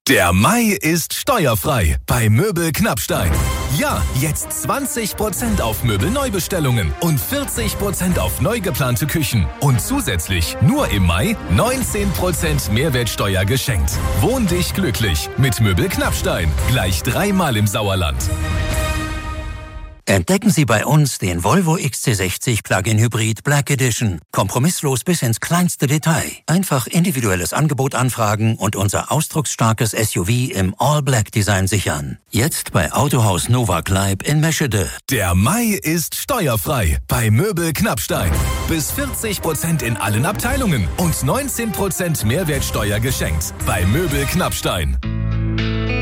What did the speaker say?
Der Mai ist steuerfrei bei Möbel Knappstein. Ja, jetzt 20% auf Möbelneubestellungen und 40% auf neu geplante Küchen. Und zusätzlich nur im Mai 19% Mehrwertsteuer geschenkt. Wohn dich glücklich mit Möbel Knappstein. Gleich 3-mal im Sauerland. Entdecken Sie bei uns den Volvo XC60 Plug-in Hybrid Black Edition. Kompromisslos bis ins kleinste Detail. Einfach individuelles Angebot anfragen und unser ausdrucksstarkes SUV im All-Black-Design sichern. Jetzt bei Autohaus Nova Kleib in Meschede. Der Mai ist steuerfrei bei Möbel Knappstein. Bis 40% in allen Abteilungen und 19% Mehrwertsteuer geschenkt bei Möbel Knappstein.